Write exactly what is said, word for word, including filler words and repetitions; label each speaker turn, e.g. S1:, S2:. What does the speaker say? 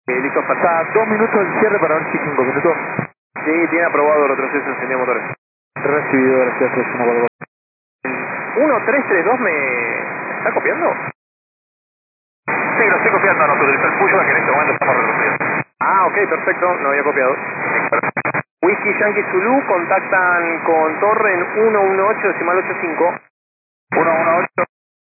S1: Eh, listo,
S2: Está a dos minutos del cierre para ver si cinco minutos.
S1: sí, tiene aprobado el retroceso en de motores.
S2: Recibido, gracias, es una barbaridad.
S1: uno tres tres dos me... ¿Está copiando?
S3: Sí, lo estoy copiando, nos utiliza el puyo que en este momento estamos reduciendo.
S1: Ah, ok, perfecto, no había copiado. Whisky Yankee Zulu, contactan con Torre en uno uno ocho decimal ochenta y cinco.
S3: uno